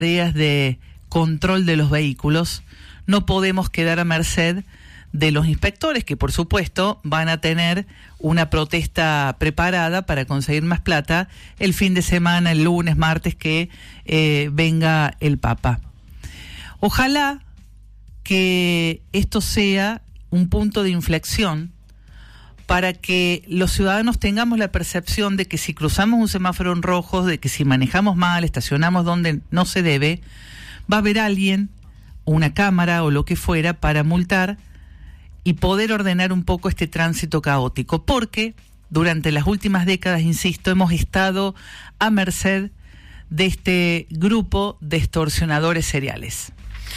tareas de control de los vehículos, no podemos quedar a merced de los inspectores, que por supuesto van a tener una protesta preparada para conseguir más plata el fin de semana, el lunes, martes, que venga el Papa. Ojalá que esto sea un punto de inflexión para que los ciudadanos tengamos la percepción de que si cruzamos un semáforo en rojo, de que si manejamos mal, estacionamos donde no se debe, va a haber alguien, una cámara o lo que fuera, para multar y poder ordenar un poco este tránsito caótico, porque durante las últimas décadas, insisto, hemos estado a merced de este grupo de extorsionadores seriales.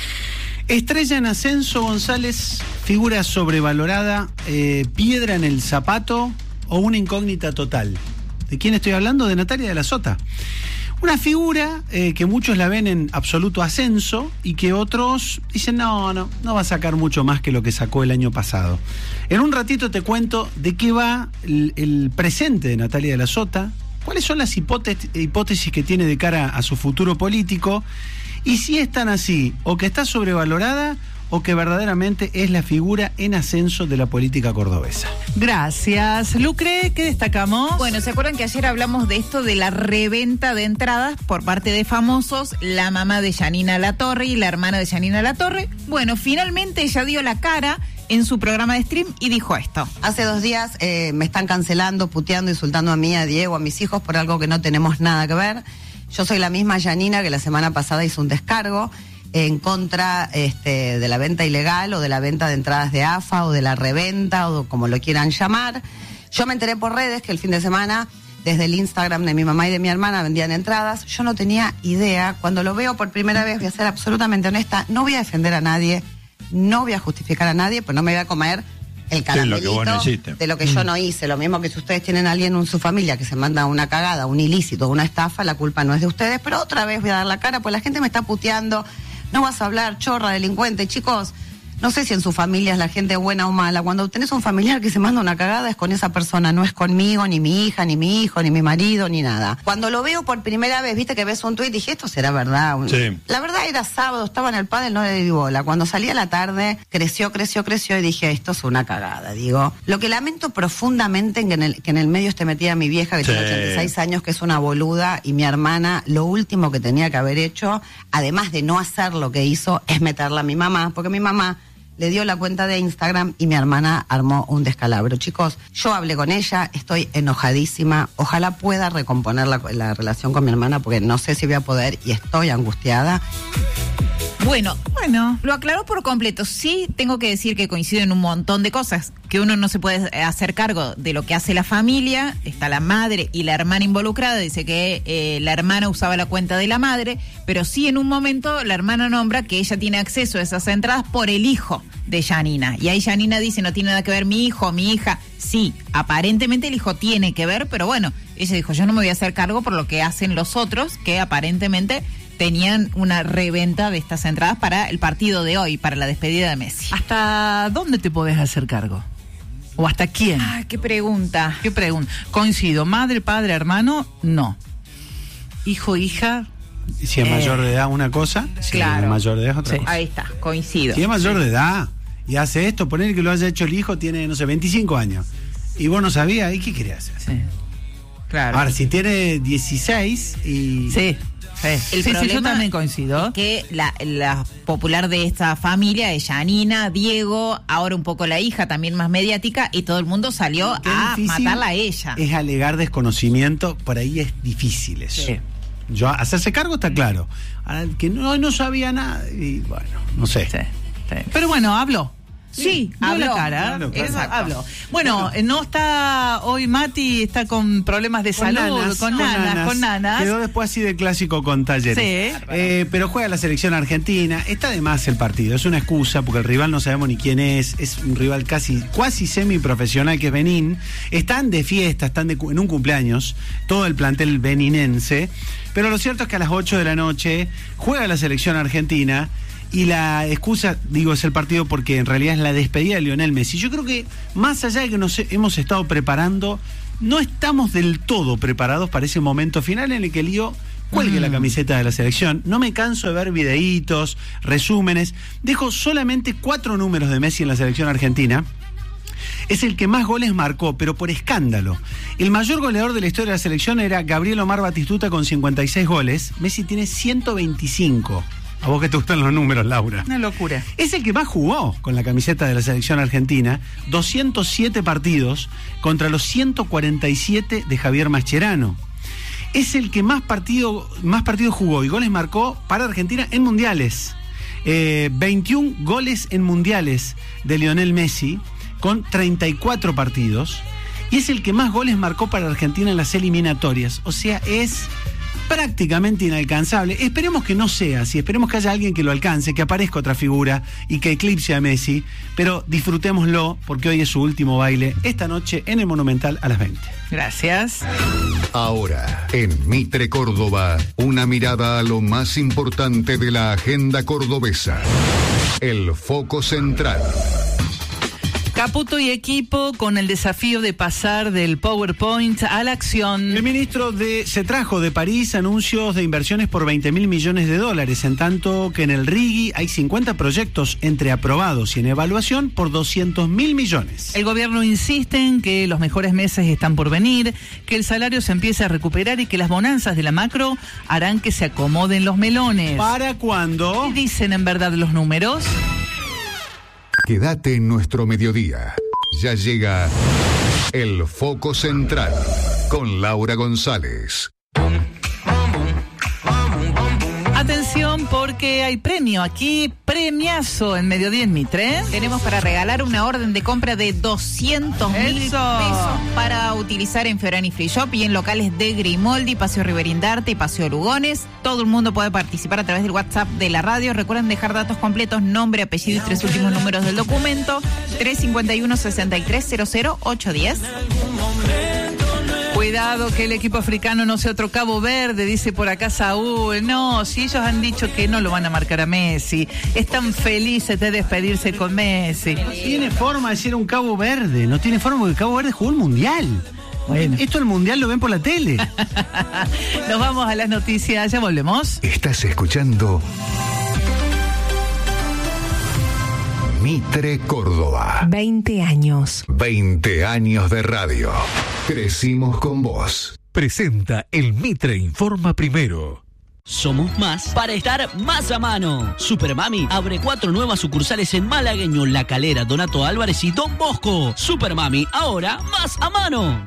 Estrella en ascenso, González, figura sobrevalorada, piedra en el zapato o una incógnita total. ¿De quién estoy hablando? De Natalia de la Sota. Una figura que muchos la ven en absoluto ascenso y que otros dicen no va a sacar mucho más que lo que sacó el año pasado. En un ratito te cuento de qué va el presente de Natalia de la Sota, cuáles son las hipótesis que tiene de cara a su futuro político y si es tan así o que está sobrevalorada o que verdaderamente es la figura en ascenso de la política cordobesa. Gracias. Lucre, ¿qué destacamos? Bueno, ¿se acuerdan que ayer hablamos de esto de la reventa de entradas por parte de famosos? La mamá de Yanina Latorre y la hermana de Yanina Latorre. Bueno, finalmente ella dio la cara en su programa de stream y dijo esto. Hace 2 días me están cancelando, puteando, insultando a mí, a Diego, a mis hijos por algo que no tenemos nada que ver. Yo soy la misma Yanina que la semana pasada hizo un descargo en contra de la venta ilegal o de la venta de entradas de AFA o de la reventa o como lo quieran llamar. Yo me enteré por redes que el fin de semana desde el Instagram de mi mamá y de mi hermana vendían entradas. Yo no tenía idea. Cuando lo veo por primera vez, voy a ser absolutamente honesta, no voy a defender a nadie, no voy a justificar a nadie, pues no me voy a comer el caramelito de lo que yo no hice. Lo mismo que si ustedes tienen a alguien en su familia que se manda una cagada, un ilícito, una estafa, la culpa no es de ustedes, pero otra vez voy a dar la cara, pues la gente me está puteando. No vas a hablar, chorra, delincuente. Chicos, no sé si en su familia es la gente buena o mala. Cuando tenés un familiar que se manda una cagada es con esa persona, no es conmigo, ni mi hija, ni mi hijo, ni mi marido, ni nada. Cuando lo veo por primera vez, viste que ves un tuit, dije, esto será verdad. Sí. La verdad era sábado, estaba en el pádel, no le di bola. Cuando salí a la tarde, creció y dije, esto es una cagada. Digo, lo que lamento profundamente que en el medio esté metida mi vieja, que tiene 86 años, que es una boluda, y mi hermana, lo último que tenía que haber hecho, además de no hacer lo que hizo, es meterla a mi mamá, porque mi mamá le dio la cuenta de Instagram y mi hermana armó un descalabro. Chicos, yo hablé con ella, estoy enojadísima. Ojalá pueda recomponer la relación con mi hermana porque no sé si voy a poder y estoy angustiada. Bueno, lo aclaró por completo. Sí, tengo que decir que coincido en un montón de cosas, que uno no se puede hacer cargo de lo que hace la familia. Está la madre y la hermana involucrada. Dice que la hermana usaba la cuenta de la madre, pero sí en un momento la hermana nombra que ella tiene acceso a esas entradas por el hijo de Yanina. Y ahí Yanina dice, no tiene nada que ver mi hijo, mi hija. Sí, aparentemente el hijo tiene que ver, pero bueno, ella dijo, yo no me voy a hacer cargo por lo que hacen los otros, que aparentemente tenían una reventa de estas entradas para el partido de hoy, para la despedida de Messi. ¿Hasta dónde te podés hacer cargo? ¿O hasta quién? Qué pregunta. Coincido, madre, padre, hermano, no. Hijo, hija. Si es mayor de edad una cosa, claro. Si es mayor de edad otra cosa. Ahí está, coincido. Si es mayor de edad y hace esto, poner que lo haya hecho el hijo, tiene, 25 años. Y vos no sabías, ¿y qué querías hacer? Sí, claro. Ahora, si tiene 16 y... Sí. El problema yo también coincido. Es que la popular de esta familia es Yanina, Diego, ahora un poco la hija también más mediática, y todo el mundo salió a matarla a ella. Es alegar desconocimiento, por ahí es difícil eso. Sí. Yo, hacerse cargo está claro. Ahora, que no sabía nada, y bueno, no sé. Sí. Pero bueno, habló. Sí, habló la cara. Claro. Habló. Bueno, no está hoy Mati, está con problemas de salud, con nanas. Quedó después así de clásico con Talleres. Sí. Pero juega la selección argentina. Está de más el partido, es una excusa porque el rival no sabemos ni quién es un rival cuasi semiprofesional que es Benín. Están de fiesta, en un cumpleaños, todo el plantel beninense. Pero lo cierto es que a las 8 de la noche juega la selección argentina. Y la excusa, es el partido porque en realidad es la despedida de Lionel Messi. Yo creo que más allá de que nos hemos estado preparando, no estamos del todo preparados para ese momento final en el que Lío cuelgue la camiseta de la selección. No me canso de ver videitos, resúmenes. Dejo solamente 4 números de Messi en la selección argentina. Es el que más goles marcó, pero por escándalo. El mayor goleador de la historia de la selección era Gabriel Omar Batistuta con 56 goles. Messi tiene 125. A vos que te gustan los números, Laura. Una locura. Es el que más jugó con la camiseta de la selección argentina, 207 partidos contra los 147 de Javier Mascherano. Es el que más partidos jugó y goles marcó para Argentina en mundiales. 21 goles en mundiales de Lionel Messi con 34 partidos. Y es el que más goles marcó para Argentina en las eliminatorias. O sea, es prácticamente inalcanzable. Esperemos que no sea así, esperemos que haya alguien que lo alcance, que aparezca otra figura y que eclipse a Messi, pero disfrutémoslo porque hoy es su último baile, esta noche en el Monumental a las 20. Gracias. Ahora, en Mitre Córdoba, una mirada a lo más importante de la agenda cordobesa. El foco central. Caputo y equipo con el desafío de pasar del PowerPoint a la acción. El ministro se trajo de París anuncios de inversiones por 20.000 millones de dólares, en tanto que en el RIGI hay 50 proyectos entre aprobados y en evaluación por 200.000 millones. El gobierno insiste en que los mejores meses están por venir, que el salario se empiece a recuperar y que las bonanzas de la macro harán que se acomoden los melones. ¿Para cuándo? ¿Qué dicen en verdad los números? Quédate en nuestro mediodía. Ya llega el foco central con Laura González. Atención porque hay premio aquí, premiazo en Mediodía en Mitre. Tenemos para regalar una orden de compra de 200.000 pesos para utilizar en Fiorani Free Shop y en locales de Grimoldi, Paseo Riverindarte y Paseo Lugones. Todo el mundo puede participar a través del WhatsApp de la radio. Recuerden dejar datos completos, nombre, apellido y 3 últimos números del documento. 351-6300-810. Cuidado que el equipo africano no sea otro Cabo Verde, dice por acá Saúl. No, si ellos han dicho que no lo van a marcar a Messi, están felices de despedirse con Messi. No tiene forma de ser un Cabo Verde, no tiene forma porque Cabo Verde jugó el Mundial. Bueno. Esto el Mundial lo ven por la tele. Nos vamos a las noticias, ya volvemos. Estás escuchando Mitre Córdoba. 20 años. 20 años de radio. Crecimos con vos. Presenta el Mitre Informa Primero. Somos más para estar más a mano. Supermami abre 4 nuevas sucursales en Malagueño, La Calera, Donato Álvarez y Don Bosco. Supermami, ahora más a mano.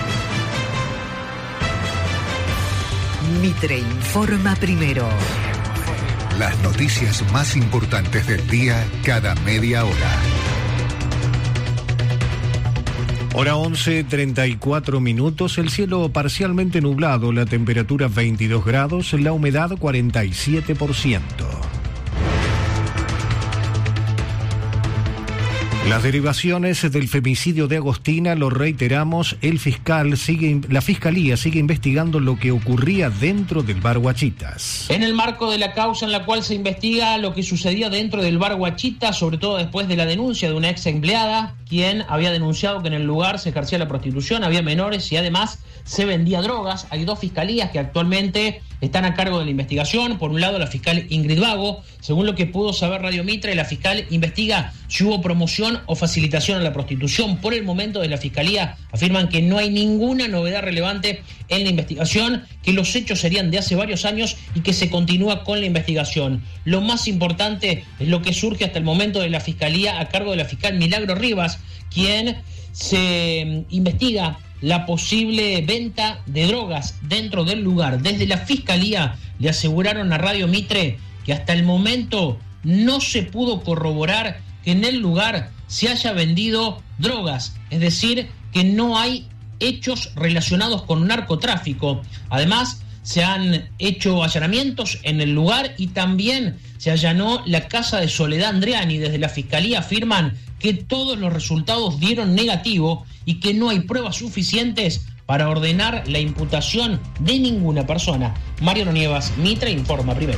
Mitre Informa Primero. Las noticias más importantes del día cada media hora. Hora 11:34 minutos, el cielo parcialmente nublado, la temperatura 22 grados, la humedad 47%. Las derivaciones del femicidio de Agostina, lo reiteramos, la fiscalía sigue investigando lo que ocurría dentro del bar Guachitas. En el marco de la causa en la cual se investiga lo que sucedía dentro del bar Guachitas, sobre todo después de la denuncia de una ex empleada, quien había denunciado que en el lugar se ejercía la prostitución, había menores y además se vendía drogas. Hay 2 fiscalías que actualmente están a cargo de la investigación. Por un lado, la fiscal Ingrid Vago. Según lo que pudo saber Radio Mitre, la fiscal investiga si hubo promoción o facilitación a la prostitución. Por el momento, de la fiscalía afirman que no hay ninguna novedad relevante en la investigación, que los hechos serían de hace varios años y que se continúa con la investigación. Lo más importante es lo que surge hasta el momento de la fiscalía a cargo de la fiscal Milagro Rivas, quien se investiga la posible venta de drogas dentro del lugar. Desde la fiscalía le aseguraron a Radio Mitre que hasta el momento no se pudo corroborar que en el lugar se haya vendido drogas, es decir, que no hay hechos relacionados con narcotráfico. Además, se han hecho allanamientos en el lugar y también se allanó la casa de Soledad Andriani. Desde la fiscalía afirman que todos los resultados dieron negativo y que no hay pruebas suficientes para ordenar la imputación de ninguna persona. Mariano Nievas, Mitre Informa Primero.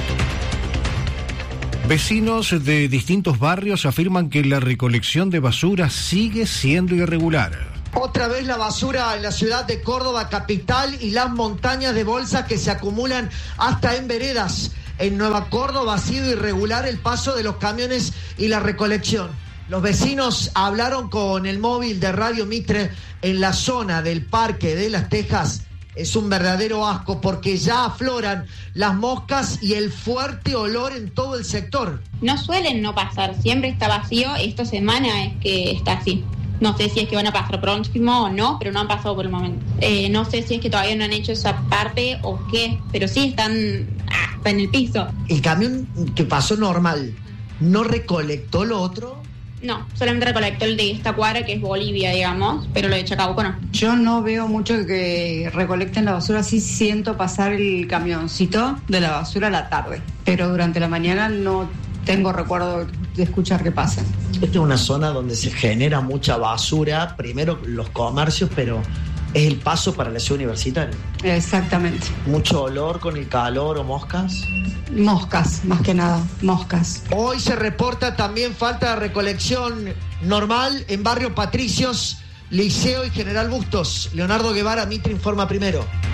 Vecinos de distintos barrios afirman que la recolección de basura sigue siendo irregular. Otra vez la basura en la ciudad de Córdoba capital y las montañas de bolsas que se acumulan hasta en veredas. En Nueva Córdoba ha sido irregular el paso de los camiones y la recolección. Los vecinos hablaron con el móvil de Radio Mitre en la zona del Parque de las Tejas. Es un verdadero asco porque ya afloran las moscas y el fuerte olor en todo el sector. No suelen no pasar, siempre está vacío. Esta semana es que está así. No sé si es que van a pasar próximo o no, pero no han pasado por el momento. No sé si es que todavía no han hecho esa parte o qué, pero sí están en el piso. ¿El camión que pasó normal no recolectó lo otro? No, solamente recolectó el de esta cuadra, que es Bolivia, digamos, pero lo de Chacabuco no. Yo no veo mucho que recolecten la basura, sí siento pasar el camioncito de la basura a la tarde, pero durante la mañana no tengo recuerdo de escuchar que pasa. Esta es una zona donde se genera mucha basura, primero los comercios, pero es el paso para la ciudad universitaria. Exactamente. ¿Mucho olor con el calor o moscas? Moscas, más que nada, moscas. Hoy se reporta también falta de recolección normal en Barrio Patricios, Liceo y General Bustos. Leonardo Guevara, Mitre informa primero.